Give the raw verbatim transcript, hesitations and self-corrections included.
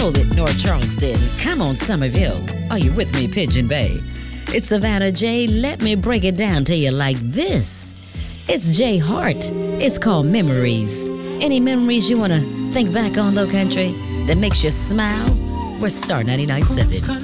Hold it, North Charleston. Come on, Somerville. Are you with me, Pigeon Bay? It's Savannah J. Let me break it down to you like this. It's J Hart. It's called Memories. Any memories you want to think back on, Low Country, that makes you smile? We're Star ninety-nine point seven.